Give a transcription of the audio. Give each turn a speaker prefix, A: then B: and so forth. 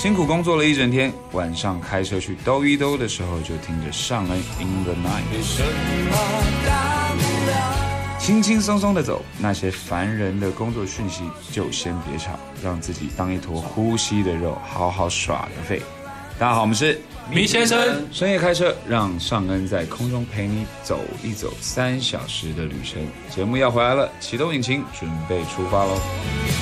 A: 辛苦工作了一整天，晚上开车去兜一兜的时候，就听着尚恩 In the Night， 轻轻松松的走，那些烦人的工作讯息就先别吵，让自己当一坨呼吸的肉，好好耍个废。大家好，我们是
B: 米先生，
A: 深夜开车，让尚恩在空中陪你走一走3小时的旅程。节目要回来了，启动引擎，准备出发喽！